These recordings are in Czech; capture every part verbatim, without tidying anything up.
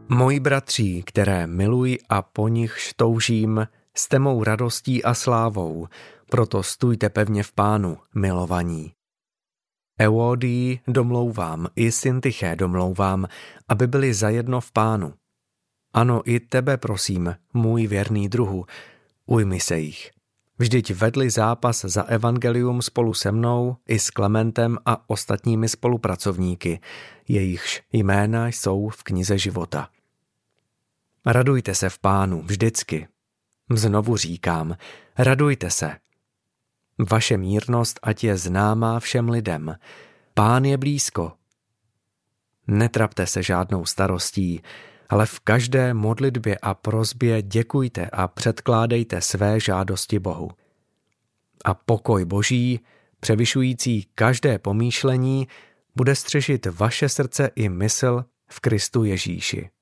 Moji bratří, které miluji a po nichž toužím, jste mou radostí a slávou, proto stůjte pevně v Pánu, milovaní. Euodii domlouvám, i Syntyché domlouvám, aby byli zajedno v Pánu. Ano, i tebe prosím, můj věrný druhu, ujmi se jich. Vždyť vedli zápas za evangelium spolu se mnou i s Klementem a ostatními spolupracovníky, jejichž jména jsou v knize života. Radujte se v Pánu vždycky. Znovu říkám, radujte se. Vaše mírnost ať je známá všem lidem. Pán je blízko. Netrapte se žádnou starostí, ale v každé modlitbě a prosbě děkujte a předkládejte své žádosti Bohu. A pokoj Boží, převyšující každé pomýšlení, bude střežit vaše srdce i mysl v Kristu Ježíši.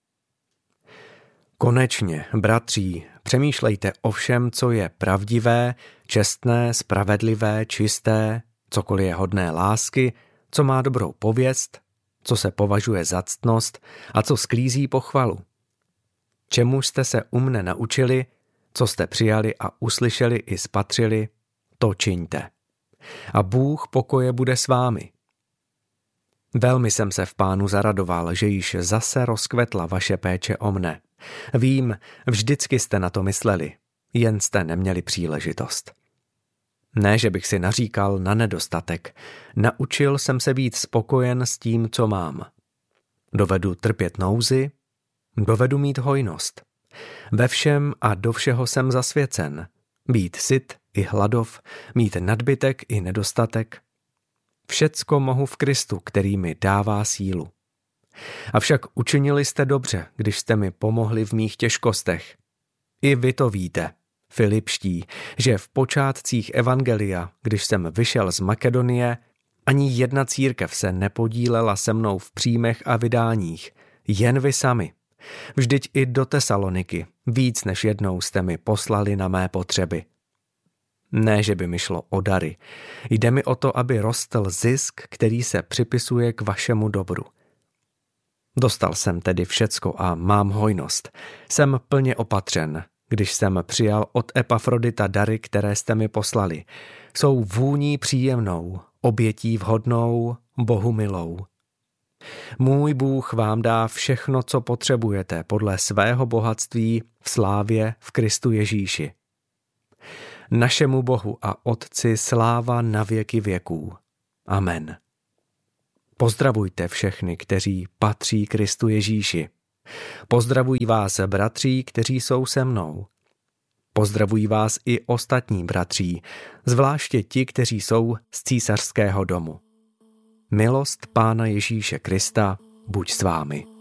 Konečně, bratří, přemýšlejte o všem, co je pravdivé, čestné, spravedlivé, čisté, cokoliv je hodné lásky, co má dobrou pověst, co se považuje za ctnost a co sklízí pochvalu. Čemu jste se u mne naučili, co jste přijali a uslyšeli i spatřili, to čiňte. A Bůh pokoje bude s vámi. Velmi jsem se v Pánu zaradoval, že již zase rozkvetla vaše péče o mne. Vím, vždycky jste na to mysleli, jen jste neměli příležitost. Ne, že bych si naříkal na nedostatek. Naučil jsem se být spokojen s tím, co mám. Dovedu trpět nouzi, dovedu mít hojnost. Ve všem a do všeho jsem zasvěcen. Být syt i hladov, mít nadbytek i nedostatek. Všecko mohu v Kristu, který mi dává sílu. Avšak učinili jste dobře, když jste mi pomohli v mých těžkostech. I vy to víte, Filipští, že v počátcích evangelia, když jsem vyšel z Makedonie, ani jedna církev se nepodílela se mnou v příjmech a vydáních, jen vy sami. Vždyť i do Tesaloniky víc než jednou jste mi poslali na mé potřeby. Ne, že by mi šlo o dary. Jde mi o to, aby rostl zisk, který se připisuje k vašemu dobru. Dostal jsem tedy všecko a mám hojnost. Jsem plně opatřen, když jsem přijal od Epafrodita dary, které jste mi poslali. Jsou vůní příjemnou, obětí vhodnou, Bohu milou. Můj Bůh vám dá všechno, co potřebujete podle svého bohatství v slávě v Kristu Ježíši. Našemu Bohu a Otci sláva na věky věků. Amen. Pozdravujte všechny, kteří patří Kristu Ježíši. Pozdravují vás bratří, kteří jsou se mnou. Pozdravují vás i ostatní bratří, zvláště ti, kteří jsou z císařského domu. Milost Pána Ježíše Krista buď s vámi.